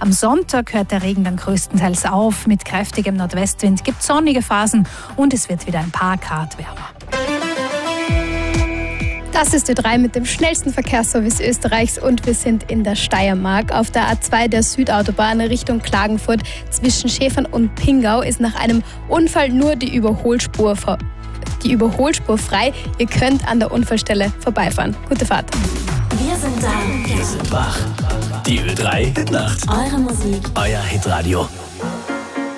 Am Sonntag hört der Regen dann größtenteils auf. Mit kräftigem Nordwestwind gibt es sonnige Phasen und es wird wieder ein paar Grad wärmer. Das ist Ö3 mit dem schnellsten Verkehrsservice Österreichs und wir sind in der Steiermark. Auf der A2 der Südautobahn Richtung Klagenfurt zwischen Schäfern und Pingau ist nach einem Unfall nur die Überholspur frei. Ihr könnt an der Unfallstelle vorbeifahren. Gute Fahrt. Wir sind da. Wir sind wach. Die Ö3 Hitnacht. Eure Musik. Euer Hitradio.